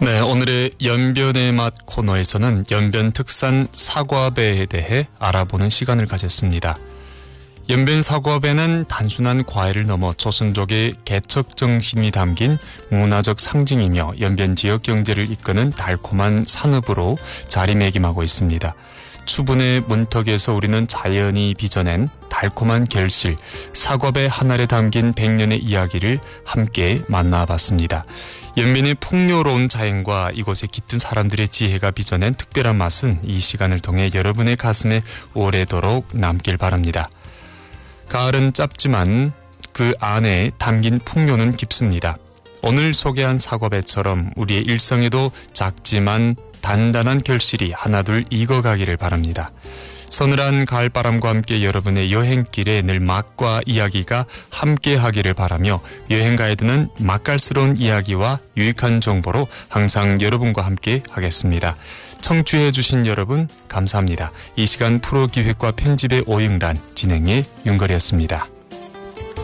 네, 오늘의 연변의 맛 코너에서는 연변 특산 사과배에 대해 알아보는 시간을 가졌습니다. 연변 사과배는 단순한 과일을 넘어 조선족의 개척 정신이 담긴 문화적 상징이며 연변 지역 경제를 이끄는 달콤한 산업으로 자리매김하고 있습니다. 추분의 문턱에서 우리는 자연이 빚어낸 달콤한 결실, 사과배 한 알에 담긴 100년의 이야기를 함께 만나봤습니다. 연변의 풍요로운 자연과 이곳에 깃든 사람들의 지혜가 빚어낸 특별한 맛은 이 시간을 통해 여러분의 가슴에 오래도록 남길 바랍니다. 가을은 짧지만 그 안에 담긴 풍요는 깊습니다. 오늘 소개한 사과배처럼 우리의 일상에도 작지만 단단한 결실이 하나둘 익어가기를 바랍니다. 서늘한 가을바람과 함께 여러분의 여행길에 늘 맛과 이야기가 함께하기를 바라며 여행 가이드는 맛깔스러운 이야기와 유익한 정보로 항상 여러분과 함께 하겠습니다. 청취해 주신 여러분 감사합니다. 이 시간 프로기획과 편집의 오영란, 진행의 윤걸이었습니다.